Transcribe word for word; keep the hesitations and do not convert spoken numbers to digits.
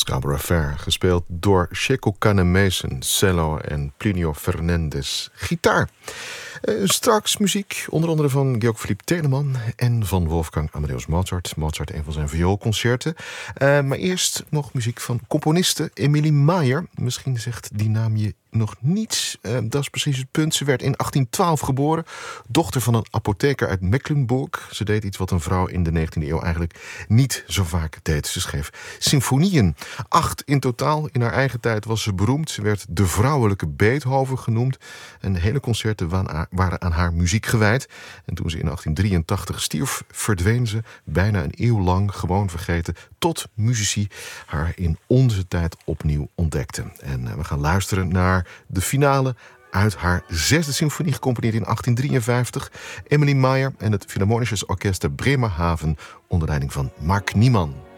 Scarborough Fair, gespeeld door Checo Cane-Mason, cello en Plinio Fernandez, gitaar. Uh, straks muziek, onder andere van Georg Philipp Telemann en van Wolfgang Amadeus Mozart. Mozart, een van zijn vioolconcerten. Uh, maar eerst nog muziek van componiste Emilie Mayer. Misschien zegt die naam je nog niets. Uh, dat is precies het punt. Ze werd in achttien twaalf geboren. Dochter van een apotheker uit Mecklenburg. Ze deed iets wat een vrouw in de negentiende eeuw eigenlijk niet zo vaak deed. Ze schreef symfonieën. Acht in totaal. In haar eigen tijd was ze beroemd. Ze werd de vrouwelijke Beethoven genoemd. En hele concerten waren aan haar muziek gewijd. En toen ze in achttien drieëntachtig stierf, verdween ze bijna een eeuw lang gewoon vergeten, tot muzici haar in onze tijd opnieuw ontdekten. En we gaan luisteren naar de finale uit haar zesde symfonie, gecomponeerd in achttien drieënvijftig. Emilie Mayer en het Philharmonisches Orkester Bremerhaven onder leiding van Mark Niemann.